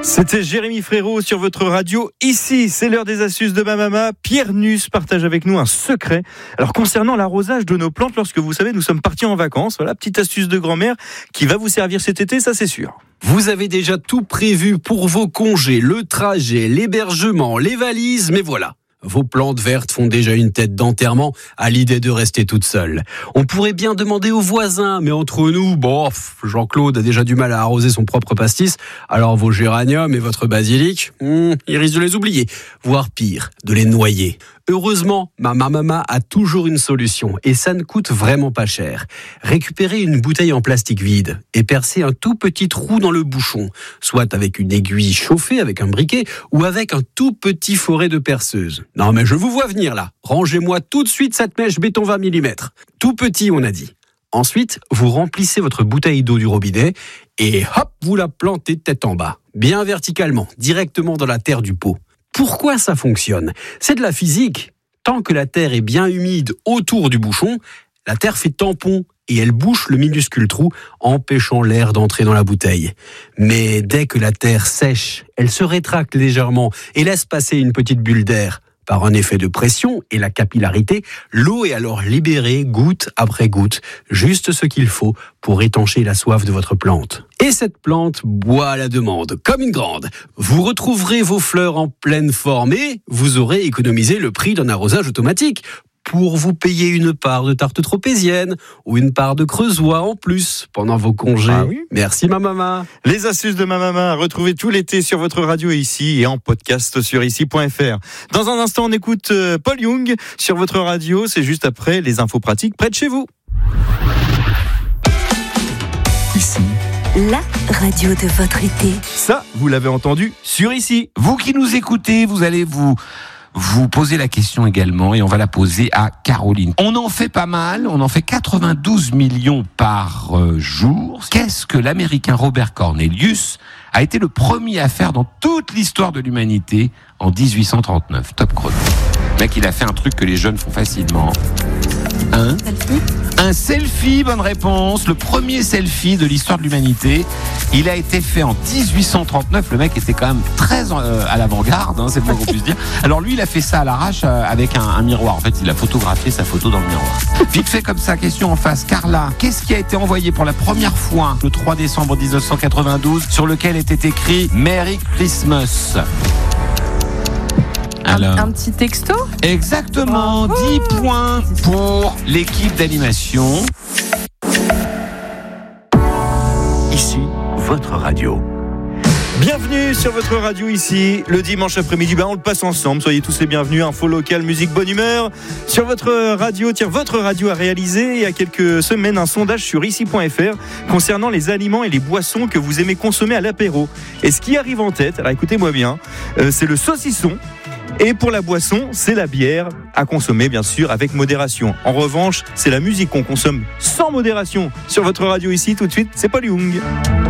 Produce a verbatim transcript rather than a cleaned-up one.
C'était Jérémy Frérot sur votre radio. Ici, c'est l'heure des astuces de ma maman. Pierre Nuss partage avec nous un secret. Alors, concernant l'arrosage de nos plantes, lorsque vous savez, nous sommes partis en vacances. Voilà, petite astuce de grand-mère qui va vous servir cet été, ça c'est sûr. Vous avez déjà tout prévu pour vos congés, le trajet, l'hébergement, les valises, mais voilà. Vos plantes vertes font déjà une tête d'enterrement à l'idée de rester toutes seules. On pourrait bien demander aux voisins, mais entre nous, bon, Jean-Claude a déjà du mal à arroser son propre pastis, alors vos géraniums et votre basilic, hmm, il risque de les oublier, voire pire, de les noyer. Heureusement, ma maman a toujours une solution et ça ne coûte vraiment pas cher. Récupérez une bouteille en plastique vide et percez un tout petit trou dans le bouchon, soit avec une aiguille chauffée avec un briquet ou avec un tout petit foret de perceuse. Non mais je vous vois venir là. Rangez-moi tout de suite cette mèche béton vingt millimètres. Tout petit, on a dit. Ensuite, vous remplissez votre bouteille d'eau du robinet et hop, vous la plantez tête en bas, bien verticalement, directement dans la terre du pot. Pourquoi ça fonctionne ? C'est de la physique. Tant que la terre est bien humide autour du bouchon, la terre fait tampon et elle bouche le minuscule trou, empêchant l'air d'entrer dans la bouteille. Mais dès que la terre sèche, elle se rétracte légèrement et laisse passer une petite bulle d'air. Par un effet de pression et la capillarité, l'eau est alors libérée goutte après goutte, juste ce qu'il faut pour étancher la soif de votre plante. Et cette plante boit à la demande, comme une grande. Vous retrouverez vos fleurs en pleine forme et vous aurez économisé le prix d'un arrosage automatique pour vous payer une part de tarte tropézienne ou une part de creusois en plus pendant vos congés. Ah oui. Merci ma maman. Les astuces de ma maman, retrouvez tout l'été sur votre radio ici et en podcast sur ici point f r. Dans un instant, on écoute Paul Young sur votre radio. C'est juste après les infos pratiques près de chez vous. Ici, la radio de votre été. Ça, vous l'avez entendu sur ici. Vous qui nous écoutez, vous allez vous... vous posez la question également et on va la poser à Caroline. On en fait pas mal, on en fait quatre-vingt-douze millions par euh, jour. Qu'est-ce que l'Américain Robert Cornelius a été le premier à faire dans toute l'histoire de l'humanité en dix-huit cent trente-neuf ? Top chrono. Le mec, il a fait un truc que les jeunes font facilement. Un selfie. Un selfie, bonne réponse. Le premier selfie de l'histoire de l'humanité. Il a été fait en dix-huit cent trente-neuf. Le mec était quand même très euh, à l'avant-garde, hein, c'est le moins qu'on puisse dire. Alors lui, il a fait ça à l'arrache euh, avec un, un miroir. En fait, il a photographié sa photo dans le miroir. Vite fait comme ça, question en face. Carla, qu'est-ce qui a été envoyé pour la première fois le trois décembre dix-neuf cent quatre-vingt-douze sur lequel était écrit Merry Christmas ? Alors. Un, un petit texto ? Exactement, oh, dix points pour l'équipe d'animation. Ici, votre radio. Bienvenue sur votre radio ici, le dimanche après-midi, ben on le passe ensemble, soyez tous les bienvenus, info locale, musique, bonne humeur. Sur votre radio, tiens, votre radio a réalisé il y a quelques semaines un sondage sur ici point f r concernant les aliments et les boissons que vous aimez consommer à l'apéro. Et ce qui arrive en tête, alors écoutez-moi bien, euh, c'est le saucisson. Et pour la boisson, c'est la bière, à consommer bien sûr avec modération. En revanche, c'est la musique qu'on consomme sans modération. Sur votre radio ici, tout de suite, c'est Paul Young.